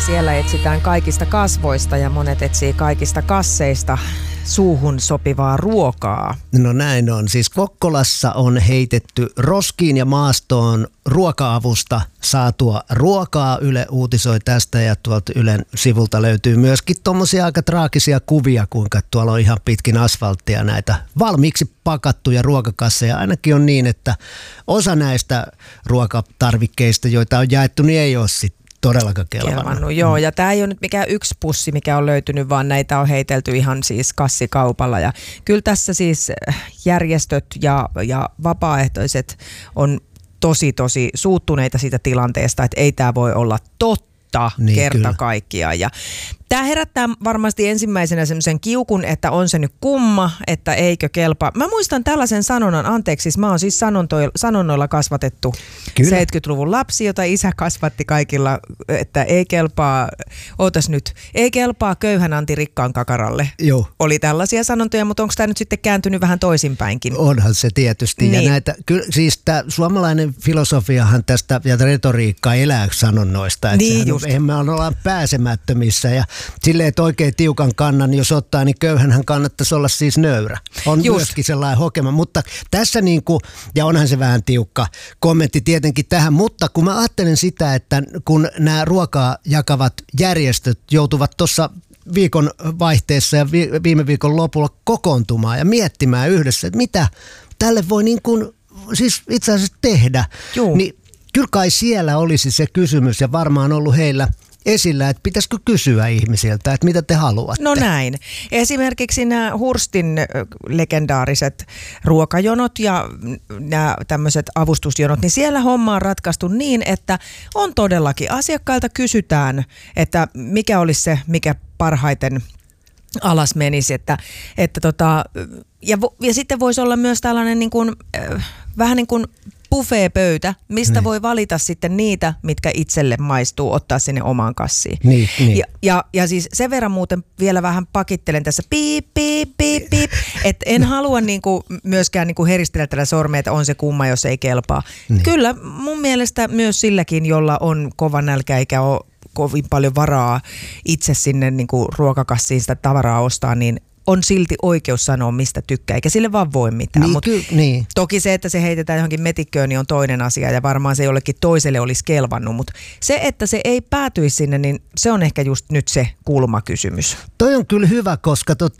Siellä etsitään kaikista kasvoista ja monet etsii kaikista kasseista suuhun sopivaa ruokaa. No näin on. Siis Kokkolassa on heitetty roskiin ja maastoon ruoka-avusta saatua ruokaa. Yle uutisoi tästä ja tuolta Ylen sivulta löytyy myöskin tommosia aika traagisia kuvia, kuinka tuolla on ihan pitkin asfalttia näitä valmiiksi pakattuja ruokakasseja. Ainakin on niin, että osa näistä ruokatarvikkeista, joita on jaettu, niin ei ole sitten todellakaan kelvannut. Joo, ja tämä ei ole nyt mikään yksi pussi, mikä on löytynyt, vaan näitä on heitelty ihan siis kassikaupalla. Ja kyllä tässä siis järjestöt ja vapaaehtoiset on tosi suuttuneita siitä tilanteesta, että ei tämä voi olla totta kerta kaikkiaan. Ja tämä herättää varmasti ensimmäisenä semmoisen kiukun, että on se nyt kumma, että eikö kelpaa. Mä muistan tällaisen sanonnan, anteeksi, siis mä oon siis sanonnoilla kasvatettu 70-luvun lapsi, jota isä kasvatti kaikilla, että ei kelpaa, ootas nyt, ei kelpaa köyhän anti rikkaan kakaralle. Joo. Oli tällaisia sanontoja, mutta onko tämä nyt sitten kääntynyt vähän toisinpäinkin? Onhan se tietysti. Niin. Ja näitä, siis tämä suomalainen filosofiahan tästä ja retoriikka elää sanonnoista. Että niin just. Me ollaan pääsemättömissä ja silleen, että oikein tiukan kannan, jos ottaa, niin köyhänhän kannattaisi olla siis nöyrä. On myöskin sellainen hokema, mutta tässä ja onhan se vähän tiukka kommentti tietenkin tähän, mutta kun mä ajattelen sitä, että kun nämä ruokaa jakavat järjestöt joutuvat tuossa viikon vaihteessa ja viime viikon lopulla kokoontumaan ja miettimään yhdessä, että mitä tälle voi siis itse asiassa tehdä, niin kyllä kai siellä olisi se kysymys ja varmaan ollut heillä esillä, että pitäisikö kysyä ihmisiltä, että mitä te haluatte. No näin. Esimerkiksi nämä Hurstin legendaariset ruokajonot ja nämä tämmöiset avustusjonot, niin siellä homma on ratkaistu niin, että on todellakin asiakkailta kysytään, että mikä olisi se, mikä parhaiten alas menisi, ja sitten voisi olla myös tällainen vähän niin kuin buffetpöytä, mistä voi valita sitten niitä, mitkä itselle maistuu, ottaa sinne omaan kassiin. Niin. Ja siis sen verran muuten vielä vähän pakittelen tässä piip, että en halua myöskään heristellä tällä sormea, että on se kumma, jos ei kelpaa. Niin. Kyllä mun mielestä myös silläkin, jolla on kova nälkä eikä ole kovin paljon varaa itse sinne ruokakassiin sitä tavaraa ostaa, niin on silti oikeus sanoa, mistä tykkää, eikä sille vaan voi mitään. Niin. Toki se, että se heitetään johonkin metikköön, niin on toinen asia ja varmaan se jollekin toiselle olisi kelvannut, mutta se, että se ei päätyisi sinne, niin se on ehkä just nyt se kulmakysymys. Toi on kyllä hyvä, koska